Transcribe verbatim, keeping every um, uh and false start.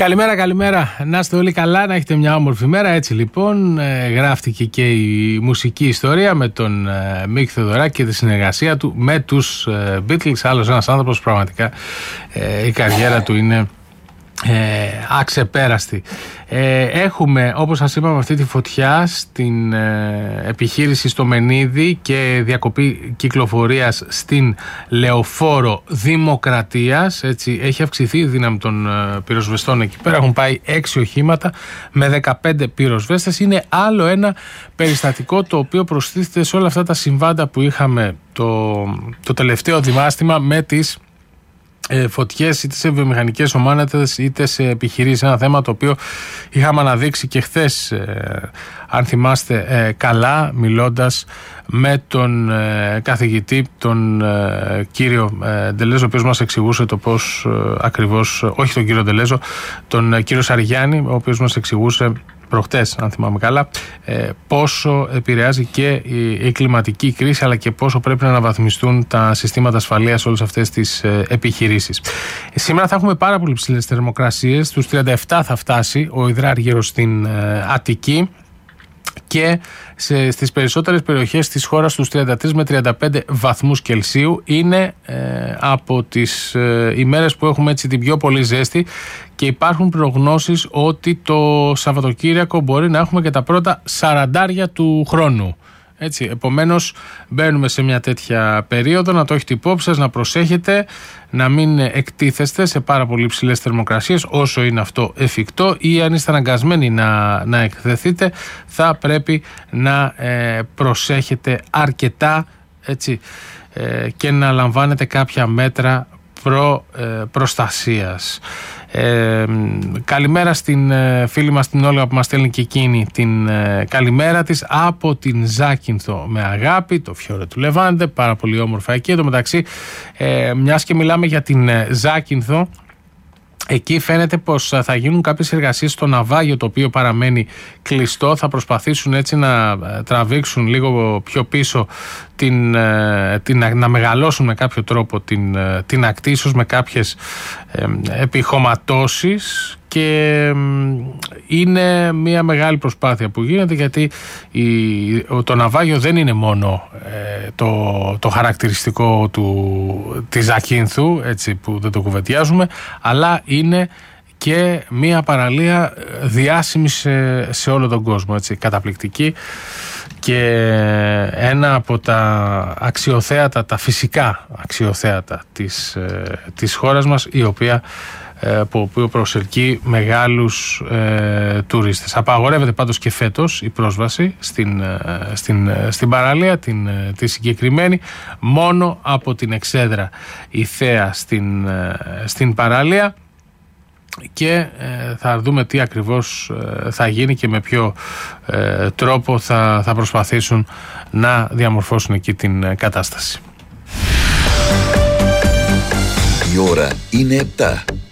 Καλημέρα, καλημέρα. Να είστε όλοι καλά, να έχετε μια όμορφη μέρα. Έτσι λοιπόν, ε, γράφτηκε και η μουσική ιστορία με τον ε, Μίκη Θεοδωράκη και τη συνεργασία του με τους ε, Beatles. Άλλος ένας άνθρωπος, πραγματικά ε, η καριέρα του είναι Ε, αξεπέραστη. Ε, έχουμε, όπως σας είπαμε, αυτή τη φωτιά στην ε, επιχείρηση στο Μενίδη και διακοπή κυκλοφορίας στην Λεωφόρο Δημοκρατίας. Έτσι, έχει αυξηθεί η δύναμη των ε, πυροσβεστών εκεί πέρα. Έχουν πάει έξι οχήματα με δεκαπέντε πυροσβέστες. Είναι άλλο ένα περιστατικό το οποίο προστίθεται σε όλα αυτά τα συμβάντα που είχαμε το, το τελευταίο διάστημα με τις φωτιές είτε σε βιομηχανικές ομάδες είτε σε επιχειρήσεις. Ένα θέμα το οποίο είχαμε αναδείξει και χθες, ε, αν θυμάστε ε, καλά, μιλώντας με τον ε, καθηγητή, τον ε, κύριο ε, Ντελέζο, ο οποίος μας εξηγούσε το πώς ε, ακριβώς, όχι τον κύριο Ντελέζο, τον ε, κύριο Σαριάννη, ο οποίος μας εξηγούσε προχτές, αν θυμάμαι καλά, ε, πόσο επηρεάζει και η, η κλιματική κρίση, αλλά και πόσο πρέπει να αναβαθμιστούν τα συστήματα ασφαλείας σε όλες αυτές τις ε, επιχειρήσεις. Σήμερα θα έχουμε πάρα πολύ ψηλές θερμοκρασίες. Στους τριάντα επτά θα φτάσει ο υδράργυρος στην ε, Αττική και σε, στις περισσότερες περιοχές της χώρας στους τριάντα τρεις με τριάντα πέντε βαθμούς Κελσίου. Είναι ε, από τις ε, ημέρες που έχουμε έτσι την πιο πολύ ζέστη και υπάρχουν προγνώσεις ότι το Σαββατοκύριακο μπορεί να έχουμε και τα πρώτα σαραντάρια του χρόνου. Έτσι, επομένως μπαίνουμε σε μια τέτοια περίοδο, να το έχετε υπόψη σας, να προσέχετε, να μην εκτίθεστε σε πάρα πολύ ψηλές θερμοκρασίες όσο είναι αυτό εφικτό, ή αν είστε αναγκασμένοι να, να εκθεθείτε θα πρέπει να ε, προσέχετε αρκετά, έτσι, ε, και να λαμβάνετε κάποια μέτρα προ, ε, προστασίας. Ε, καλημέρα στην ε, φίλη μας την Όλγα που μας στέλνει και εκείνη την ε, καλημέρα της από την Ζάκυνθο με αγάπη, το Φιόρε του Λεβάντε, πάρα πολύ όμορφα εκεί. Εν τω μεταξύ, ε, μιας και μιλάμε για την ε, Ζάκυνθο, εκεί φαίνεται πως θα γίνουν κάποιες εργασίες στο ναυάγιο, το οποίο παραμένει κλειστό. Θα προσπαθήσουν έτσι να τραβήξουν λίγο πιο πίσω, την, την, να μεγαλώσουν με κάποιο τρόπο την, την ακτή, ίσως με κάποιες ε, επιχωματώσεις, και είναι μια μεγάλη προσπάθεια που γίνεται, γιατί η, το ναυάγιο δεν είναι μόνο ε, το, το χαρακτηριστικό του, της Ζακύνθου, έτσι, που δεν το κουβεντιάζουμε, αλλά είναι και μια παραλία διάσημη σε, σε όλο τον κόσμο, έτσι, καταπληκτική, και ένα από τα αξιοθέατα, τα φυσικά αξιοθέατα της, της χώρας μας, η οποία από οποίο προσελκύει μεγάλους ε, τουρίστες. Απαγορεύεται πάντως και φέτος η πρόσβαση στην, στην, στην παραλία, την, τη συγκεκριμένη, μόνο από την εξέδρα η θέα στην, στην παραλία, και ε, θα δούμε τι ακριβώς ε, θα γίνει και με ποιο ε, τρόπο θα, θα προσπαθήσουν να διαμορφώσουν εκεί την ε, κατάσταση. Η ώρα είναι επτά.